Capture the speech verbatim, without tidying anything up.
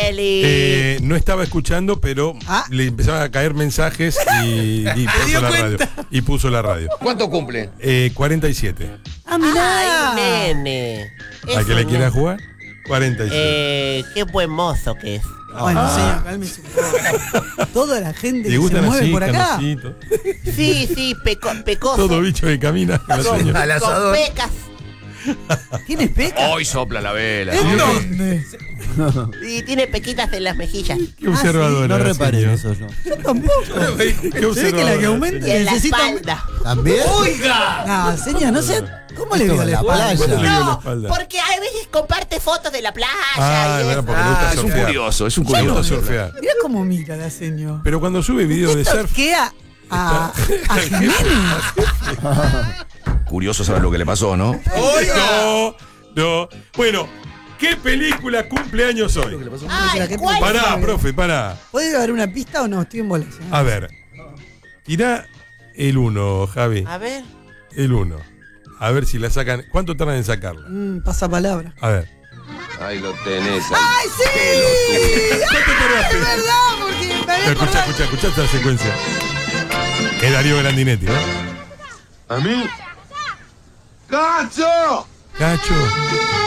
feliz. Eh, no estaba escuchando, pero Ah. le empezaban a caer mensajes y, y puso dio la cuenta. radio. Y puso la radio. ¿Cuánto cumple? Eh, cuarenta y siete. Ah, mirá. Ay, nene. ¿A Es que le un quiera nene. jugar? cuarenta y siete. Eh, qué buen mozo que es. Bueno, Ah. señor, cálmese un poco. Toda la gente ¿Le que se gustan mueve así, por acá. canositos? Sí, sí, peco, pecoso. Todo bicho que camina. la con, señora. Al con asador. pecas. ¿Tienes peca? Hoy sopla la vela. ¿En dónde? Y tiene pequitas en las mejillas. Qué observadora. No la reparé en señora. eso yo. Yo tampoco. Qué Se ve que la observadora. que aumenta Y en la necesita. espalda. ¿También? No, señor, no sé. ¿Cómo le Esto veo de la la espalda? playa. Le veo la No, espalda. porque a veces comparte fotos de la playa. Ah, y bueno, eso. porque le Ah, gusta es un surfear. curioso, es un Le gusta curioso. surfear. Mirá cómo mira la señor. Pero cuando sube videos de surf. ¿Qué a, a, a Jiménez? Curioso saber lo que le pasó, ¿no? No, no. Bueno, ¿qué película cumpleaños hoy? Ay, ¿Qué ¿cuál? película? Pará, profe, pará. ¿Puede haber una pista o no? Estoy en bolas. ¿eh? A ver. Tirá el uno, Javi. A ver. El uno. A ver si la sacan. ¿Cuánto tardan en sacarla? Mm, pasa palabra. A ver. Ahí lo tenés. ¡Ay, sí! ¡Ay, es verdad! Porque me había Escucha, acordado. escucha, escucha esta secuencia. Es Darío Grandinetti, ¿no? ¿A mí? Cacho.